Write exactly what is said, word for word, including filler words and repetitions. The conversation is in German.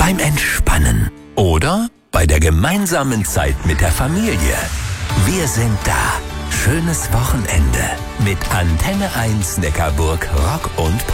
beim Entspannen oder bei der gemeinsamen Zeit mit der Familie. Wir sind da. Schönes Wochenende mit Antenne eins Neckarburg Rock und Pop.